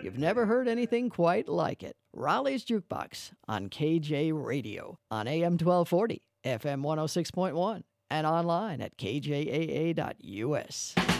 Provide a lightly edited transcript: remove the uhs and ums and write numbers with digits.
You've never heard anything quite like it. Raleigh's Jukebox on KJ Radio on AM 1240, FM 106.1, and online at kjaa.us.